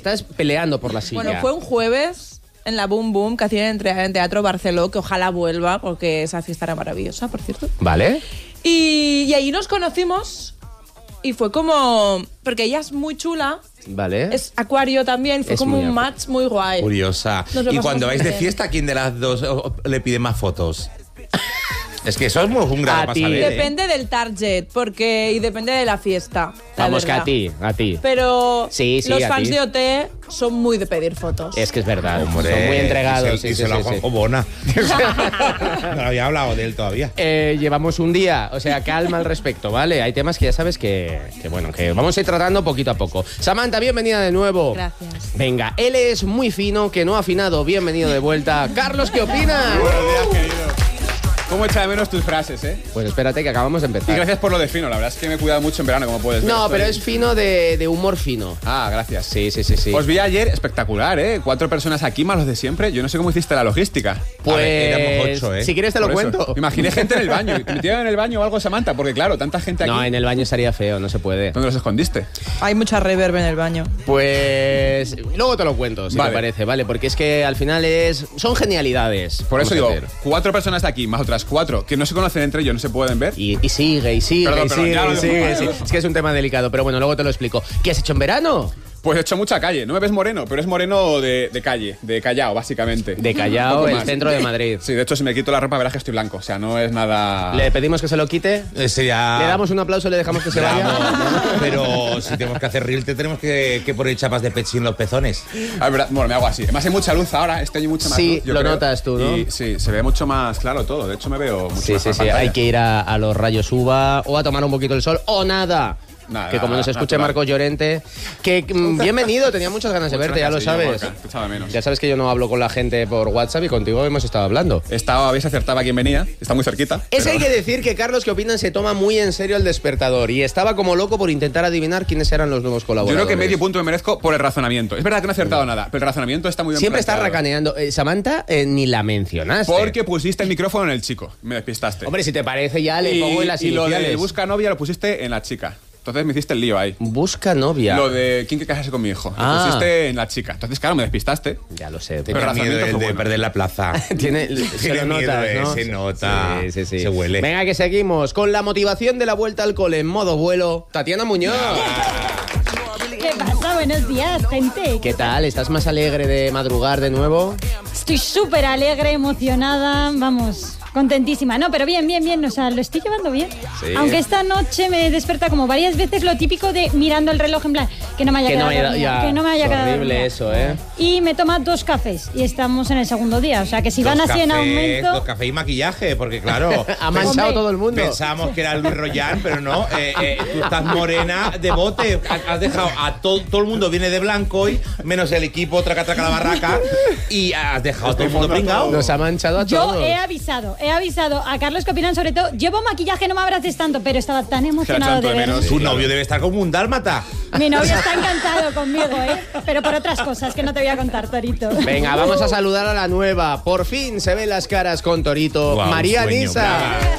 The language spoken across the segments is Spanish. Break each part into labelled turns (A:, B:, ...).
A: estás peleando por la silla.
B: Bueno, fue un jueves en la Boom Boom que hacían en Teatro Barceló, que ojalá vuelva, porque esa fiesta era maravillosa, por cierto.
A: ¿Vale?
B: Y ahí nos conocimos y fue como... Porque ella es muy chula.
A: Vale.
B: Es acuario también, fue
A: Es
B: como
A: muy
B: un match muy guay.
C: Curiosa.
B: Nos lo
C: Y
B: pasamos
C: cuando vais
B: muy
C: de
B: bien.
C: fiesta, ¿quién de las dos le pide más fotos? Es que eso es un grado
A: A
C: para
A: ti.
C: saber, ¿eh?
B: Depende del target, y depende de la fiesta.
A: Vamos, que
B: verdad.
A: a ti.
B: Pero
A: Sí,
B: los
A: a
B: fans
A: ti.
B: de OT son muy de pedir fotos.
A: Es que es verdad,
C: Hombre,
A: son muy entregados.
C: Y se lo a Juanjo Bona. No había hablado de él todavía.
A: Llevamos un día, o sea, calma al respecto, ¿vale? Hay temas que ya sabes que vamos a ir tratando poquito a poco. Samantha, bienvenida de nuevo.
B: Gracias.
A: Venga, él es muy fino, que no ha afinado. Bienvenido de vuelta. Carlos, ¿qué opinas?
D: Buenos días, querido. ¿Cómo echa de menos tus frases, eh?
A: Pues espérate que acabamos de
D: Y
A: empezar.
D: gracias por lo de fino, la verdad es que me he cuidado mucho en verano, como puedes ver.
A: No,
D: Estoy-
A: pero es fino de humor fino.
D: Ah, gracias.
A: Sí.
D: Os vi ayer, espectacular, ¿eh? 4 personas aquí, más los de siempre. Yo no sé cómo hiciste la logística.
A: Pues,
C: A ver, éramos 8, ¿eh?
A: si quieres te lo
D: Por eso.
A: cuento.
D: Me imaginé gente en el baño. ¿Te metieron en el baño o algo, Samantha? Porque claro, tanta gente aquí.
A: No, en el baño estaría feo, no se puede.
D: ¿Dónde los escondiste?
B: Hay mucha reverb en el baño.
A: Pues luego te lo cuento, si
D: Vale.
A: te parece, ¿vale? Porque es que al final son genialidades.
D: Por eso
A: Vamos a
D: digo,
A: hacer.
D: 4 personas de aquí, más otras 4 que no se conocen entre ellos, no se pueden ver.
A: Y sigue,
D: Perdón, ya lo dejo.
A: sí. Es que es un tema delicado, pero bueno, luego te lo explico. ¿Qué has hecho en verano?
D: Pues he hecho mucha calle. No me ves moreno, pero es moreno de calle, de Callao, básicamente.
A: De Callao,
D: Un poco
A: el
D: más.
A: centro de Madrid.
D: Sí, de hecho, si me quito la ropa verás que estoy blanco. O sea, no es nada...
A: Le pedimos que se lo quite.
C: Ese ya...
A: Le damos un aplauso y le dejamos que se vaya.
C: Pero si tenemos que hacer reel, te tenemos que poner chapas de pechín en los pezones.
D: Ah, es verdad. Bueno, me hago así. Además hay mucha luz ahora, este año mucha más
A: Sí,
D: luz, yo
A: lo
D: creo.
A: notas tú, ¿no?
D: Y sí, se ve mucho más claro todo. De hecho, me veo mucho
A: Sí,
D: más
A: sí.
D: pantalla.
A: Hay que ir a los rayos UVA o a tomar un poquito el sol o nada.
D: Nada,
A: que como nos escuche
D: natural.
A: Marcos Llorente, que bienvenido, tenía muchas ganas de
D: Muchas
A: verte, ya lo
D: gracias, sí,
A: sabes.
D: Gorka, te echaba de menos.
A: Ya sabes que yo no hablo con la gente por WhatsApp y contigo hemos estado hablando.
D: Habéis acertado a quién venía, está muy cerquita.
A: Es que
D: pero-
A: hay que decir que Carlos, ¿qué opinan? Se toma muy en serio el despertador y estaba como loco por intentar adivinar quiénes eran los nuevos
D: Yo
A: colaboradores.
D: creo que medio punto me merezco por el razonamiento. Es verdad que no he acertado nada, pero el razonamiento está muy bien
A: Siempre está
D: planteado.
A: racaneando. Samantha, ni la mencionaste.
D: Porque pusiste el micrófono en el chico, me despistaste.
A: Hombre, si te parece ya le pongo en las
D: y lo
A: iniciales.
D: de busca novia lo pusiste en la chica. Entonces me hiciste el lío ahí.
A: Busca novia.
D: Lo de quién que casarse con mi hijo. Lo
A: Ah.
D: pusiste en la chica. Entonces, claro, me despistaste.
A: Ya lo sé.
C: Tenía
D: Pero
C: miedo
D: razonamiento
C: de
D: fue bueno.
C: perder la plaza.
A: Tiene, se lo
C: miedo,
A: notas, ¿no?
C: se nota.
A: Sí.
C: Se huele.
A: Venga, que seguimos. Con la motivación de la vuelta al cole en modo vuelo, Tatiana Muñoz.
E: ¿Qué pasa? Buenos días, gente.
A: ¿Qué tal? ¿Estás más alegre de madrugar de nuevo?
E: Estoy súper alegre, emocionada, vamos, contentísima. No, pero bien, o sea, lo estoy llevando bien.
A: Sí.
E: Aunque esta noche me desperta como varias veces lo típico de mirando el reloj en plan, que no me haya
A: Que no
E: quedado
A: haya,
E: dormida,
A: ya,
E: que no me haya
A: es
E: quedado
A: horrible
E: dormida.
A: eso, ¿eh?
E: Y me toma 2 cafés y estamos en el segundo día, o sea, que si van así en aumento...
C: 2 cafés y maquillaje, porque claro...
A: Ha manchado
E: Hombre.
A: todo el mundo.
C: Pensamos que era Luis Royan, pero no. Tú estás morena de bote. Has dejado a todo el mundo viene de blanco hoy, menos el equipo traca la barraca. Y has dejado a todo el mundo pringado.
A: Nos ha manchado a todos.
E: Yo he avisado a Carlos que opinan sobre todo, llevo maquillaje, no me abraces tanto, pero estaba tan emocionado
D: tanto
E: de
D: de
E: ver.
D: menos.
C: Tu novio debe estar como un dálmata.
E: Mi novio está encantado conmigo, pero por otras cosas que no te voy a contar, Torito.
A: Venga, vamos a saludar a la nueva. Por fin se ven las caras con Torito.
C: Guau,
A: María
C: sueño,
A: Nisa.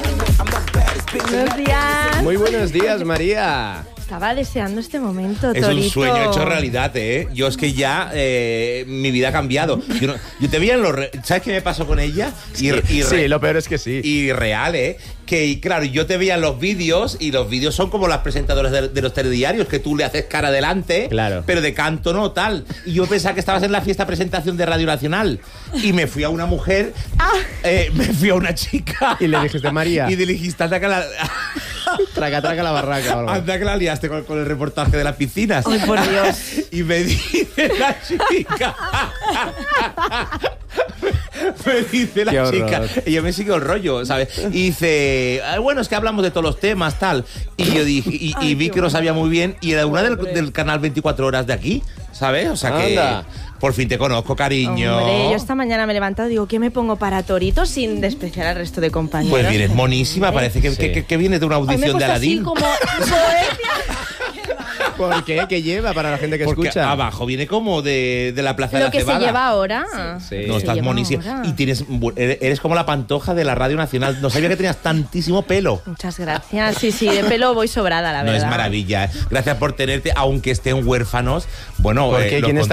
F: Buenos días.
A: Muy buenos días, María.
F: Estaba deseando este momento,
C: Es
F: Torito.
C: un sueño hecho realidad, ¿eh? Yo es que ya mi vida ha cambiado. Yo te veía en ¿sabes qué me pasó con ella?
A: Sí, lo peor es que sí.
C: Y real, ¿eh? Que claro, yo te veía en los vídeos y los vídeos son como las presentadoras de los telediarios, que tú le haces cara adelante,
A: Claro.
C: pero de canto no, tal. Y yo pensaba que estabas en la fiesta presentación de Radio Nacional. Y me fui a una mujer, me fui a una chica.
A: Y le dijiste, María.
C: Y le dijiste, anda que la,
A: Traca la barraca. o algo.
C: anda que la liaste con el reportaje de las piscinas.
F: Ay, por Dios.
C: Y me dice la chica. Me dice
A: Qué
C: la
A: horror.
C: chica. Y yo me sigo el rollo, ¿sabes? Y dice, bueno, es que hablamos de todos los temas, tal. Y yo dije, y vi que lo sabía muy bien. Y era una del canal 24 horas de aquí, ¿sabes? O sea que
A: Anda.
C: por fin te conozco, cariño.
F: Hombre, yo esta mañana me he levantado y digo, ¿qué me pongo para Torito sin despreciar al resto de compañeros?
C: Pues vienes monísima,
F: Hombre.
C: parece que vienes de una
F: Hoy me he
C: audición de
F: puesto así
C: Aladín.
F: como
A: ¿Por qué? ¿Qué lleva para la gente que
C: Porque
A: escucha?
C: abajo viene como de la plaza de
F: lo
C: la
F: que se
C: Cebada.
F: lleva ahora.
A: Sí.
C: No,
F: Se
C: estás
F: lleva
C: monísima.
F: ahora.
C: Y eres como la Pantoja de la Radio Nacional. No sabía que tenías tantísimo pelo.
F: Muchas gracias. Sí, de pelo voy sobrada, la
C: No
F: verdad.
C: es maravilla. Gracias por tenerte, aunque estén huérfanos. Bueno,
A: ¿Por qué?
C: los
A: ¿Quién está